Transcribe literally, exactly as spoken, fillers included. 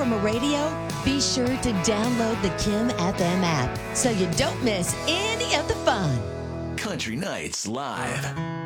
from a radio? Be sure to download the Kim F M app so you don't miss any of the fun. Country Nights Live.